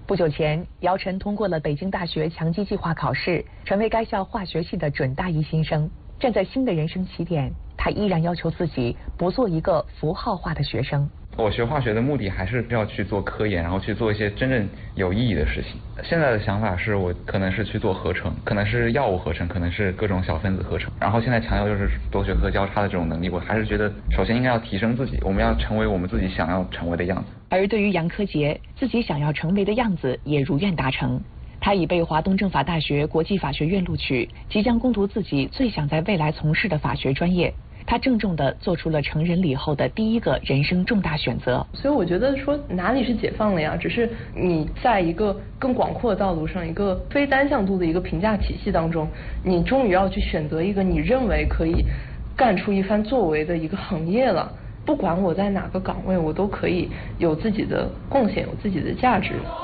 不久前，姚晨通过了北京大学强基计划考试，成为该校化学系的准大一新生。站在新的人生起点，他依然要求自己不做一个符号化的学生。 我学化学的目的还是要去做科研，然后去做一些真正有意义的事情。现在的想法是我可能是去做合成，可能是药物合成，可能是各种小分子合成。然后现在强调就是多学科交叉的这种能力，我还是觉得首先应该要提升自己，我们要成为我们自己想要成为的样子。 而对于杨科杰，自己想要成为的样子也如愿达成。他已被华东政法大学国际法学院录取，即将攻读自己最想在未来从事的法学专业。他郑重地做出了成人礼后的第一个人生重大选择。 所以我觉得说哪里是解放了呀？只是你在一个更广阔的道路上，一个非单向度的一个评价体系当中，你终于要去选择一个你认为可以干出一番作为的一个行业了。不管我在哪个岗位，我都可以有自己的贡献，有自己的价值。